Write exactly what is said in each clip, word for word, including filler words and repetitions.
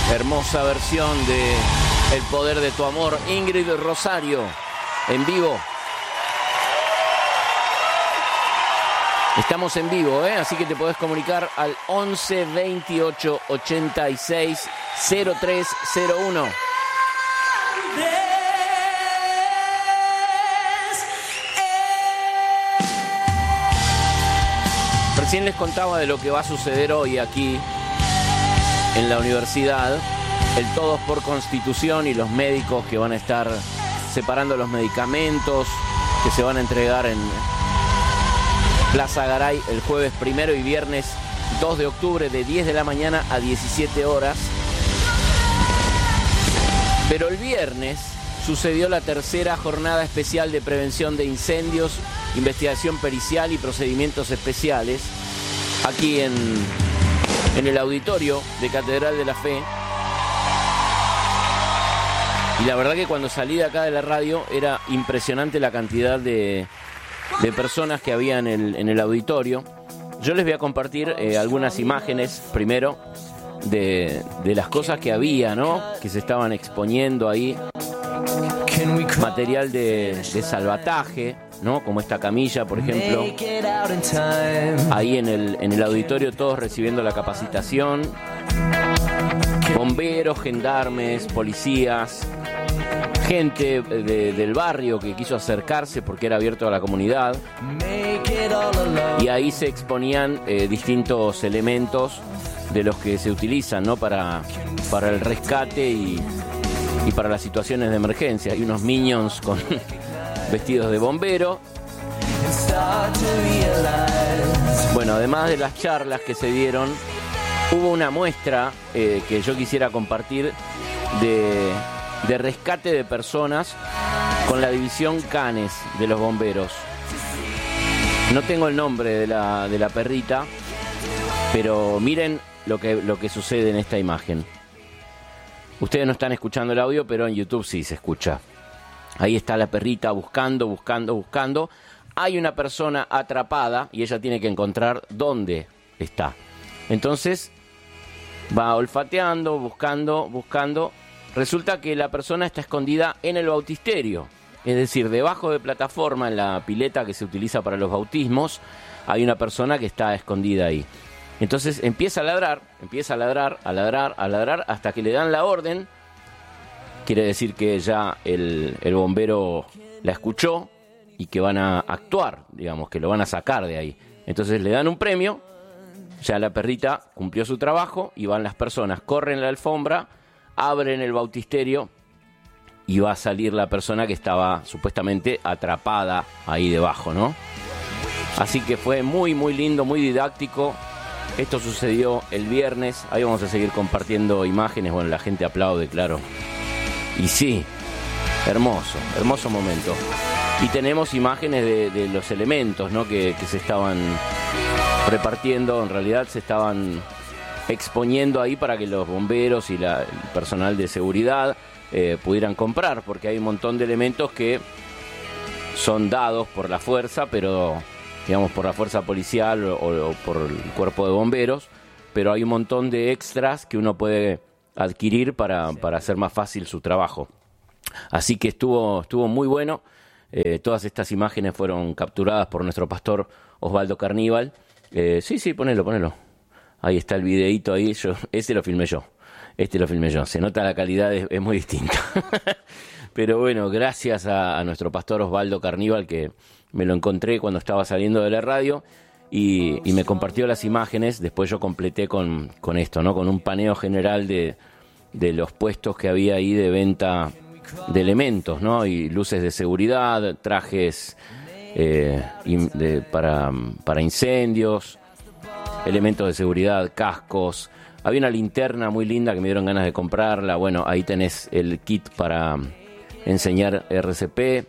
Hermosa versión de El Poder de Tu Amor, Ingrid Rosario, en vivo. Estamos en vivo, ¿eh? Así que te podés comunicar al once veintiocho ochenta y seis cero tres cero uno. Recién les contaba de lo que va a suceder hoy aquí en la universidad, el Todos por Constitución y los médicos que van a estar separando los medicamentos que se van a entregar en Plaza Garay el jueves primero y viernes dos de octubre de diez de la mañana a diecisiete horas. Pero el viernes sucedió la tercera jornada especial de prevención de incendios, investigación pericial y procedimientos especiales aquí en, en el auditorio de Catedral de la Fe. Y la verdad que cuando salí de acá de la radio era impresionante la cantidad de, de personas que había en el, en el auditorio. Yo les voy a compartir eh, algunas imágenes primero de, de las cosas que había, ¿no? Que se estaban exponiendo ahí. Material de, de salvataje, ¿no? Como esta camilla, por ejemplo. Ahí en el, en el auditorio todos recibiendo la capacitación. Bomberos, gendarmes, policías, gente de, del barrio que quiso acercarse porque era abierto a la comunidad. Y ahí se exponían eh, distintos elementos de los que se utilizan, ¿no? Para, para el rescate y, y para las situaciones de emergencia. Hay unos minions con vestidos de bombero. Bueno, además de las charlas que se dieron, hubo una muestra eh, que yo quisiera compartir de, de rescate de personas con la división Canes de los bomberos. No tengo el nombre de la, de la perrita, pero miren lo que, lo que sucede en esta imagen. Ustedes no están escuchando el audio, pero en YouTube sí se escucha. Ahí está la perrita buscando, buscando, buscando. Hay una persona atrapada y ella tiene que encontrar dónde está. Entonces va olfateando, buscando, buscando. Resulta que la persona está escondida en el bautisterio. Es decir, debajo de plataforma, en la pileta que se utiliza para los bautismos, hay una persona que está escondida ahí. Entonces empieza a ladrar, empieza a ladrar, a ladrar, a ladrar, hasta que le dan la orden. Quiere decir que ya el, el bombero la escuchó y que van a actuar, digamos, que lo van a sacar de ahí. Entonces le dan un premio, ya la perrita cumplió su trabajo y van las personas, corren la alfombra, abren el bautisterio y va a salir la persona que estaba supuestamente atrapada ahí debajo, ¿no? Así que fue muy, muy lindo, muy didáctico. Esto sucedió el viernes. Ahí vamos a seguir compartiendo imágenes. Bueno, la gente aplaude, claro. Y sí, hermoso, hermoso momento. Y tenemos imágenes de, de los elementos, ¿no? que, que se estaban repartiendo. En realidad se estaban exponiendo ahí para que los bomberos y la, el personal de seguridad eh, pudieran comprar, porque hay un montón de elementos que son dados por la fuerza, pero digamos por la fuerza policial o, o por el cuerpo de bomberos, pero hay un montón de extras que uno puede adquirir para, para hacer más fácil su trabajo. Así que estuvo, estuvo muy bueno. Eh, todas estas imágenes fueron capturadas por nuestro pastor Osvaldo Carníbal. Eh, sí, sí, ponelo, ponelo. Ahí está el videíto ahí. Yo, ese lo filmé yo. Este lo filmé yo. Se nota la calidad, es, es muy distinta. Pero bueno, gracias a, a nuestro pastor Osvaldo Carníbal, que me lo encontré cuando estaba saliendo de la radio y, y me compartió las imágenes. Después yo completé con, con esto, ¿no? Con un paneo general de, de los puestos que había ahí de venta de elementos, ¿no? Y luces de seguridad, trajes eh, de, para, para incendios, elementos de seguridad, cascos. Había una linterna muy linda que me dieron ganas de comprarla. Bueno, ahí tenés el kit para enseñar R C P.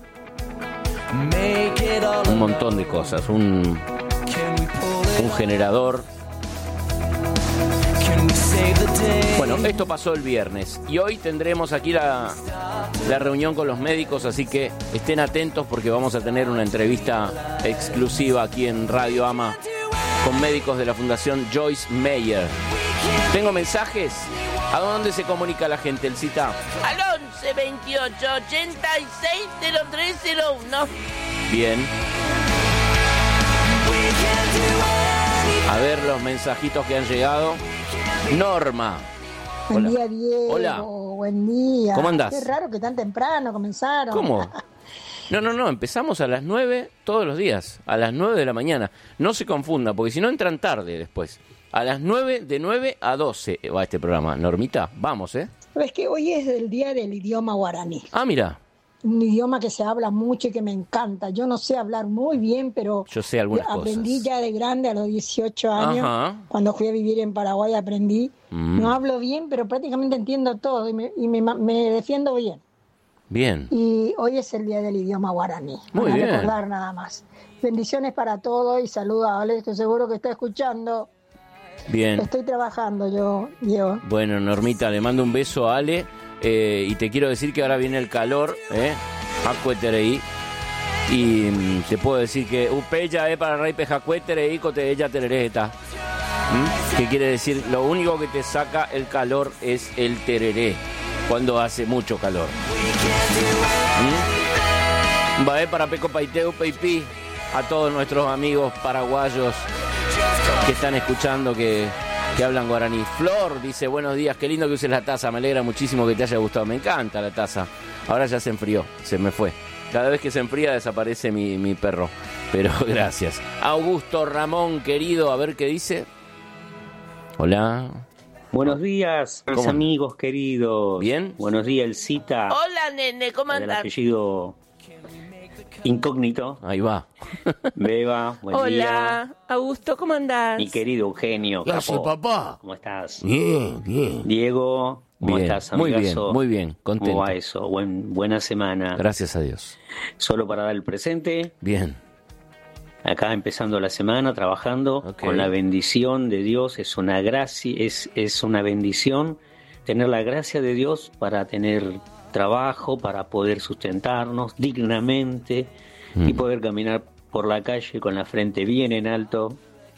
Un montón de cosas. Un, un generador. Bueno, esto pasó el viernes y hoy tendremos aquí la, la reunión con los médicos, así que estén atentos porque vamos a tener una entrevista exclusiva aquí en Radio Ama con médicos de la Fundación Joyce Meyer. Tengo mensajes. ¿A dónde se comunica la gente, el cita? Al once veintiocho ochenta y seis cero tres cero uno. Bien. A ver los mensajitos que han llegado. Norma. Buen Hola. día, Diego. Hola. Buen día. ¿Cómo andás? Qué raro que tan temprano comenzaron. ¿Cómo? No, no, no, empezamos a las nueve todos los días, a las nueve de la mañana. No se confunda, porque si no entran tarde después. A las nueve, de nueve a doce va este programa. Normita, vamos, ¿eh? Es que hoy es el día del idioma guaraní. Ah, mira. Un idioma que se habla mucho y que me encanta. Yo no sé hablar muy bien, pero Yo sé algunas aprendí cosas. ya de grande, a los dieciocho años. Ajá. Cuando fui a vivir en Paraguay aprendí. Mm. No hablo bien, pero prácticamente entiendo todo y me, y me, me defiendo bien. Bien. Y hoy es el día del idioma guaraní. Muy para bien. recordar nada más. Bendiciones para todos y saludos a Ale, estoy seguro que está escuchando. Bien. Estoy trabajando yo, Diego. Bueno, Normita, le mando un beso a Ale. Eh, y te quiero decir que ahora viene el calor, ¿eh? Jacuetereí. Y mm, te puedo decir que Upeya es para Raipe Jacuetereí, cote ella terereta. ¿Mm? ¿Qué quiere decir? Lo único que te saca el calor es el tereré, cuando hace mucho calor. ¿Mm? Va, eh, para Peco Paiteu, Peipi, a todos nuestros amigos paraguayos que están escuchando, que, que hablan guaraní. Flor dice, buenos días, qué lindo que uses la taza, me alegra muchísimo que te haya gustado, me encanta la taza. Ahora ya se enfrió, se me fue. Cada vez que se enfría desaparece mi, mi perro, pero gracias. Augusto Ramón, querido, a ver qué dice. Hola. Buenos días, mis ¿Cómo? amigos queridos. ¿Bien? Buenos días, el cita. Hola, nene, ¿cómo Del andás? apellido incógnito. Ahí va. Beba, buen Hola, día. Augusto, ¿cómo andás? Mi querido Eugenio, ¿Qué hace, capo. papá? ¿Cómo estás? Bien, bien. Diego, ¿cómo Bien, estás, muy bien, amigazo? muy bien, contento. ¿Cómo va eso? Buen, buena semana. Gracias a Dios. Solo para dar el presente, Bien. acá empezando la semana, trabajando, Ok. con la bendición de Dios. Es una gracia, es, es una bendición tener la gracia de Dios para tener trabajo, para poder sustentarnos dignamente Mm. y poder caminar por la calle con la frente bien en alto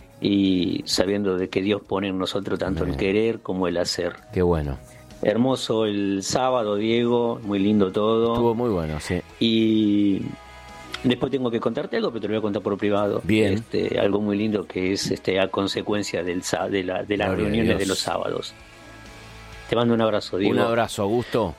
y sabiendo de que Dios pone en nosotros tanto Bien. el querer como el hacer. Qué bueno. Hermoso el sábado, Diego, muy lindo todo. Estuvo muy bueno, sí. Y después tengo que contarte algo, pero te lo voy a contar por privado. Bien. Este, algo muy lindo que es este, a consecuencia del, sá- de, la, de las Gloria a reuniones Dios. de los sábados. Te mando un abrazo, Diego. Un abrazo, Augusto.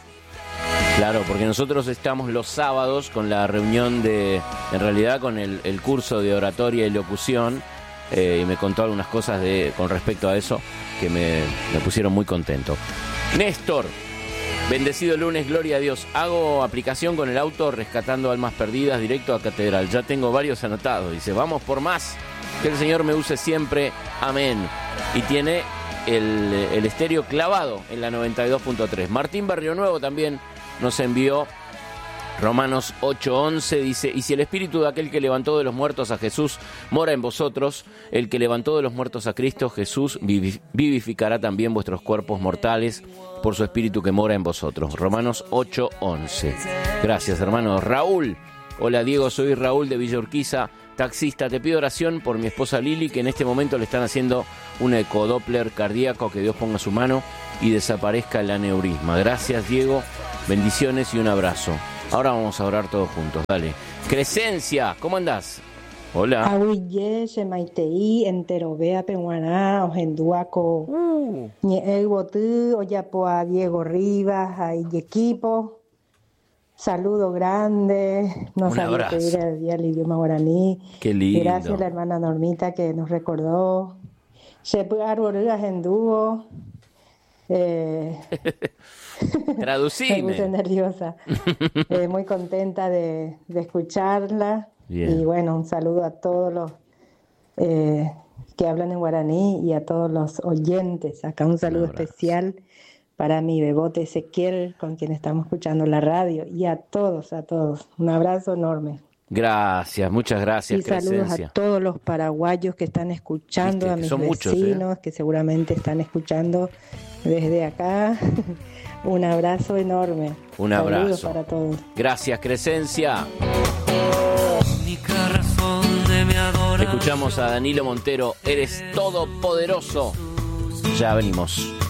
Claro, porque nosotros estamos los sábados con la reunión de, en realidad con el, el curso de oratoria y locución, eh, y me contó algunas cosas de con respecto a eso que me, me pusieron muy contento. Néstor, bendecido lunes, gloria a Dios. Hago aplicación con el auto rescatando almas perdidas directo a Catedral. Ya tengo varios anotados. Dice, vamos por más. Que el Señor me use siempre. Amén. Y tiene el, el estéreo clavado en la noventa y dos punto tres. Martín Barrio Nuevo también nos envió Romanos ocho once, dice, y si el espíritu de aquel que levantó de los muertos a Jesús mora en vosotros, el que levantó de los muertos a Cristo, Jesús, vivificará también vuestros cuerpos mortales por su espíritu que mora en vosotros. Romanos ocho once. Gracias, hermano. Raúl, hola Diego, soy Raúl de Villa Urquiza, taxista. Te pido oración por mi esposa Lili, que en este momento le están haciendo un ecodoppler cardíaco, que Dios ponga su mano y desaparezca el aneurisma. Gracias, Diego. Bendiciones y un abrazo. Ahora vamos a orar todos juntos. Dale. Crescencia, ¿cómo andás? Hola. Aguille, Semaitei, Enterobea, Pehuaná, Ojenduaco, Ñeegbotu, Oyapoa, Diego Rivas, ahí equipo. Saludo grande. No Un sabía abrazo. pedir el día del idioma guaraní. Qué lindo. Gracias a la hermana Normita que nos recordó. Sepu Arborugas en dúo. Eh, Me puse Traducime. nerviosa. Eh, muy contenta de, de escucharla. Bien. Y bueno, un saludo a todos los eh, que hablan en guaraní y a todos los oyentes. Acá un saludo abrazo. especial para mi bebote Ezequiel, con quien estamos escuchando la radio. Y a todos, a todos. Un abrazo enorme. Gracias, muchas gracias, Y saludos Crescencia. a todos los paraguayos que están escuchando, Viste, a que mis son muchos, ¿eh? vecinos que seguramente están escuchando desde acá. Un abrazo enorme. Un Saludos abrazo. para todos. Gracias, Crescencia. Escuchamos a Danilo Montero, eres todopoderoso. Ya venimos.